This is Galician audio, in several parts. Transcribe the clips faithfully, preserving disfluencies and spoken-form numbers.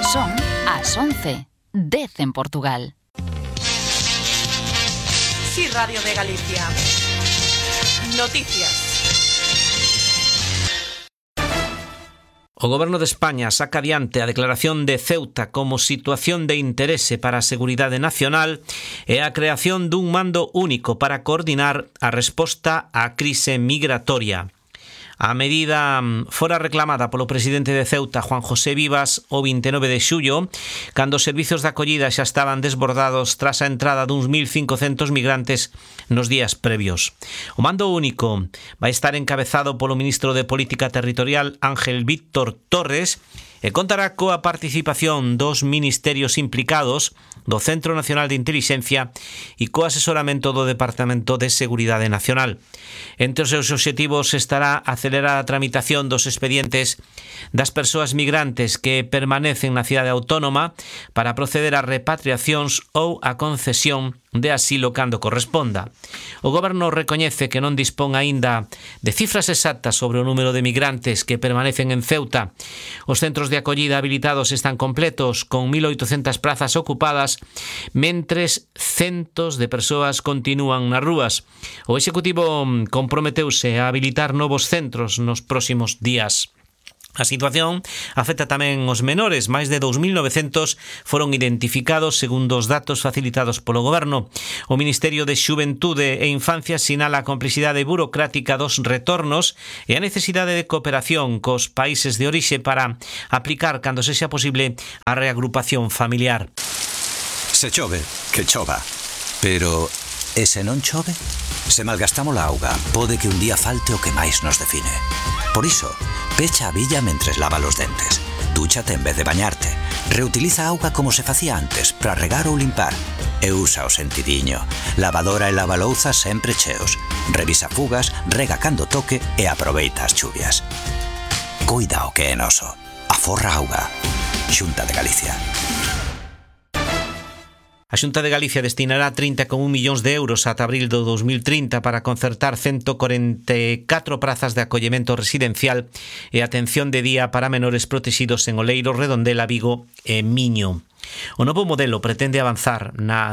Son as once, dez en Portugal. Sí, Radio de Galicia. Noticias. O Goberno de España saca adiante a declaración de Ceuta como situación de interese para a seguridade nacional e a creación dun mando único para coordinar a resposta á crise migratoria. A medida fora reclamada polo presidente de Ceuta, Juan José Vivas, o vinte e nove de xullo, cando os servizos de acollida xa estaban desbordados tras a entrada duns mil cincocentos migrantes nos días previos. O mando único vai estar encabezado polo ministro de Política Territorial, Ángel Víctor Torres, e contará coa participación dos ministerios implicados, do Centro Nacional de Intelixencia e co asesoramento do Departamento de Seguridade Nacional. Entre os seus obxectivos estará acelerar a tramitación dos expedientes das persoas migrantes que permanecen na cidade autónoma para proceder a repatriacións ou a concesión de asilo cando corresponda. O Goberno recoñece que non dispón aínda de cifras exactas sobre o número de migrantes que permanecen en Ceuta. Os centros de acollida habilitados están completos, con mil oitocentas prazas ocupadas, mentres centos de persoas continúan nas rúas. O Executivo comprometeuse a habilitar novos centros nos próximos días. A situación afecta tamén os menores. Máis de dous mil novecentos foron identificados segundo os datos facilitados polo Goberno. O Ministerio de Xuventude e Infancia sinala a complexidade burocrática dos retornos e a necesidade de cooperación cos países de orixe para aplicar, cando sexa posible, a reagrupación familiar. Se chove, que chova. Pero, e se non chove? Se malgastamos a auga, pode que un día falte o que máis nos define. Por iso, pecha a billa mentres lava os dentes. Dúchate en vez de bañarte. Reutiliza a auga como se facía antes, para regar ou limpar. E usa o sentidiño. Lavadora e lavalouzas sempre cheos. Revisa fugas, rega cando toque e aproveita as chuvias. Coida o que é noso. Aforra auga. Xunta de Galicia. A Xunta de Galicia destinará trinta coma un millóns de euros ata abril do dos mil trinta para concertar ciento corenta e catro prazas de acollemento residencial e atención de día para menores protegidos en Oleiros, Redondela, Vigo e Miño. O novo modelo pretende avanzar na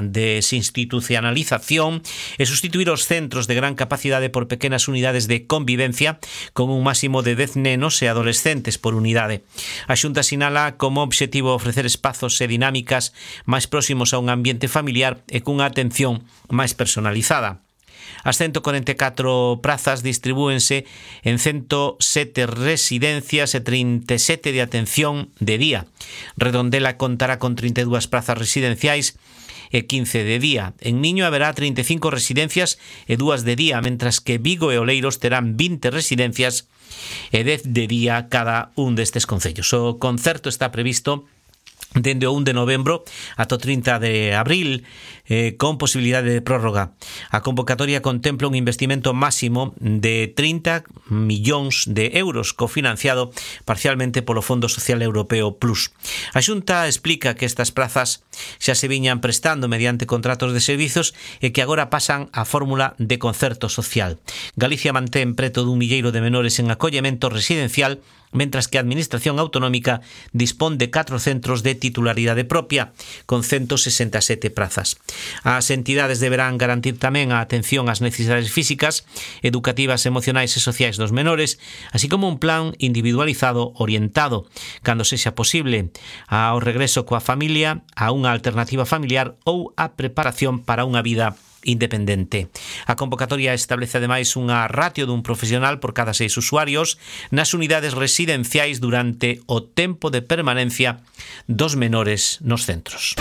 desinstitucionalización e sustituir os centros de gran capacidade por pequenas unidades de convivencia con un máximo de dez nenos e adolescentes por unidade. A Xunta sinala como obxectivo ofrecer espazos e dinámicas máis próximos a un ambiente familiar e cunha atención máis personalizada. As ciento corenta e catro prazas distribúense en ciento sete residencias e trinta e sete de atención de día. Redondela contará con trinta e dúas prazas residenciais e quince de día. En Miño haberá trinta e cinco residencias e dúas de día, mentras que Vigo e Oleiros terán vinte residencias e dez de día cada un destes concellos. O concerto está previsto dende o un de novembro ata o trinta de abril, eh, con posibilidade de prórroga. A convocatoria contempla un investimento máximo de trinta millóns de euros, cofinanciado parcialmente polo Fondo Social Europeo Plus. A Xunta explica que estas prazas xa se viñan prestando mediante contratos de servizos e que agora pasan á fórmula de concerto social. Galicia mantén preto dun milleiro de menores en acollemento residencial, mentras que a Administración Autonómica dispón de catro centros de titularidade propia, con ciento sesenta e sete prazas. As entidades deberán garantir tamén a atención ás necesidades físicas, educativas, emocionais e sociais dos menores, así como un plan individualizado orientado, cando sexa posible, ao regreso coa familia, a unha alternativa familiar ou a preparación para unha vida independente. A convocatoria establece ademais unha ratio dun profesional por cada seis usuarios nas unidades residenciais durante o tempo de permanencia dos menores nos centros.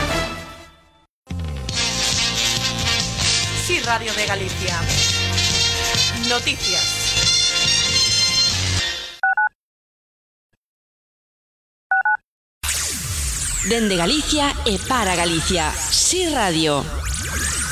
Sí, Radio de Galicia. Noticias. Dende Galicia e para Galicia. Sí, Radio.